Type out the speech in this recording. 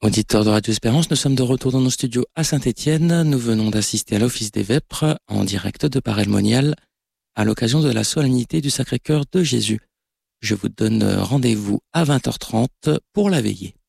Auditeurs de Radio Espérance, nous sommes de retour dans nos studios à Saint-Étienne. Nous venons d'assister à l'office des Vêpres en direct de Paray-le-Monial à l'occasion de la solennité du Sacré-Cœur de Jésus. Je vous donne rendez-vous à 20h30 pour la veillée.